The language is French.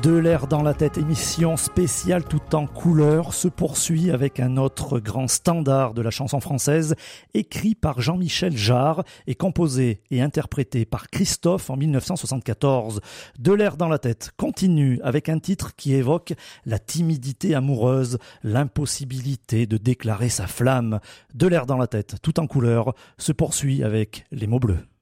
De l'air dans la tête, émission spéciale tout en couleur, se poursuit avec un autre grand standard de la chanson française, écrit par Jean-Michel Jarre et composé et interprété par Christophe en 1974. De l'air dans la tête continue avec un titre qui évoque la timidité amoureuse, l'impossibilité de déclarer sa flamme. De l'air dans la tête, tout en couleur, se poursuit avec Les mots bleus.